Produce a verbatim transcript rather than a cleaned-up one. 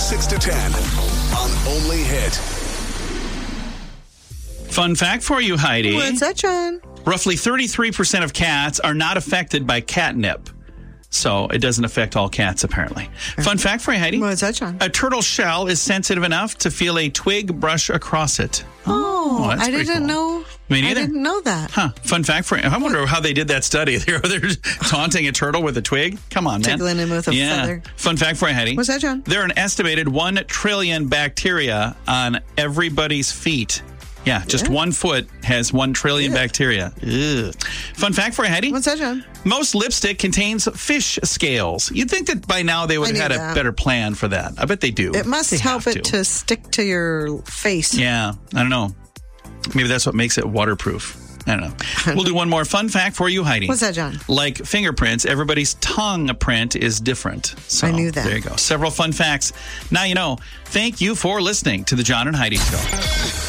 six to ten on Only Hit. Fun fact for you, Heidi. What's that, John? Roughly thirty-three percent of cats are not affected by catnip. So it doesn't affect all cats, apparently. Fun fact for you, Heidi. What's that, John? A turtle shell is sensitive enough to feel a twig brush across it. Oh, that's I pretty didn't cool. know. Me neither. I didn't know that. Huh. Fun fact for you. I wonder how they did that study. They're, they're taunting a turtle with a twig. Come on, man. Tickling him with a yeah. feather. Fun fact for you, Heidi. What's that, John? There are an estimated one trillion bacteria on everybody's feet. Yeah, just Yeah. one foot has one trillion Ugh. bacteria. Ugh. Fun fact for you, Heidi. What's that, John? Most lipstick contains fish scales. You'd think that by now they would I have knew had a that. better plan for that. I bet they do. It must They help have it to. stick to your face. Yeah, I don't know. Maybe that's what makes it waterproof. I don't know. We'll do one more fun fact for you, Heidi. What's that, John? Like fingerprints, everybody's tongue print is different. So, I knew that. There you go. Several fun facts. Now you know. Thank you for listening to the John and Heidi Show.